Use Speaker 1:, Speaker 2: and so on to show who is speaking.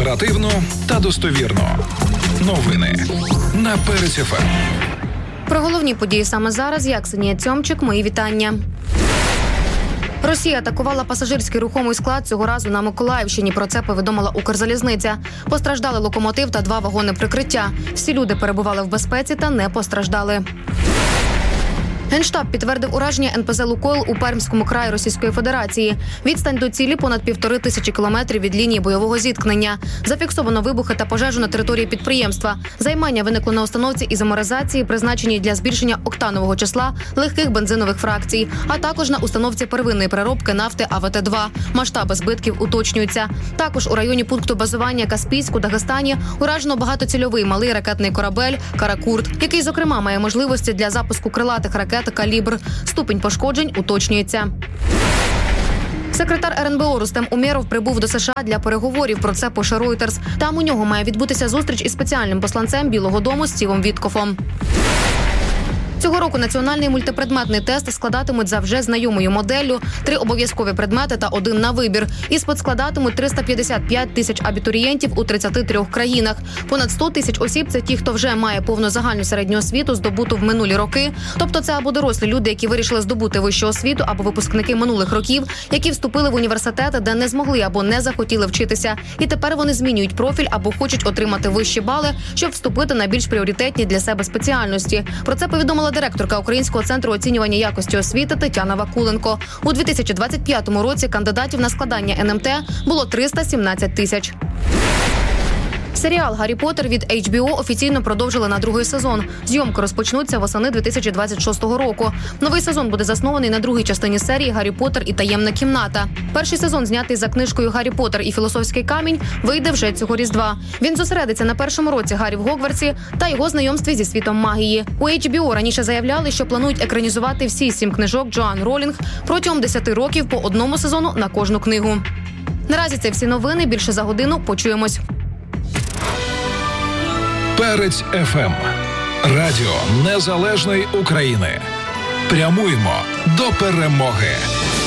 Speaker 1: Оперативно та достовірно. Новини на Перець ФМ.
Speaker 2: Про головні події саме зараз. Я, Ксенія Цьомчик, мої вітання. Росія атакувала пасажирський рухомий склад цього разу на Миколаївщині. Про це повідомила Укрзалізниця. Постраждали локомотив та 2 вагони прикриття. Всі люди перебували в безпеці та не постраждали. Генштаб підтвердив ураження НПЗ «Лукойл» у Пермському краї Російської Федерації. Відстань до цілі понад 1500 кілометрів від лінії бойового зіткнення. Зафіксовано вибухи та пожежу на території підприємства. Займання виникло на установці ізомеризації, призначеній для збільшення октанового числа легких бензинових фракцій, а також на установці первинної переробки нафти АВТ-2. Масштаби збитків уточнюються. Також у районі пункту базування Каспійськ у Дагестані уражено багатоцільовий малий ракетний корабель «Каракурт», який, зокрема, має можливості для запуску крилатих ракет «Калібр». Ступінь пошкоджень уточнюється. Секретар РНБО Рустем Умєров прибув до США для переговорів. Про це пише Reuters. Там у нього має відбутися зустріч із спеціальним посланцем Білого дому Стівом Віткофом. Цього року національний мультипредметний тест складатимуть за вже знайомою моделлю. 3 обов'язкові предмети та 1 на вибір. Іспит складатимуть 355 тисяч абітурієнтів у 33 країнах. Понад 100 тисяч осіб – це ті, хто вже має повну загальну середню освіту, здобуту в минулі роки. Тобто це або дорослі люди, які вирішили здобути вищу освіту, або випускники минулих років, які вступили в університети, де не змогли або не захотіли вчитися. І тепер вони змінюють профіль або хочуть отримати вищі бали, щоб вступити на більш пріоритетні для себе спеціальності. Про це повідомила директорка Українського центру оцінювання якості освіти Тетяна Вакуленко. У 2025 році кандидатів на складання НМТ було 317 тисяч. Серіал «Гаррі Поттер» від HBO офіційно продовжили на 2-й сезон. Зйомки розпочнуться восени 2026 року. Новий сезон буде заснований на 2-й частині серії «Гаррі Поттер і таємна кімната». Перший сезон, знятий за книжкою «Гаррі Поттер і філософський камінь», вийде вже цього Різдва. Він зосередиться на першому році Гаррі в Гогвартсі та його знайомстві зі світом магії. У HBO раніше заявляли, що планують екранізувати всі 7 книжок Джоан Ролінг протягом 10 років по 1 сезону на кожну книгу. Наразі це всі новини. Більше за годину. Почуємось.
Speaker 1: Перець ФМ. Радіо Незалежної України. Прямуємо до перемоги.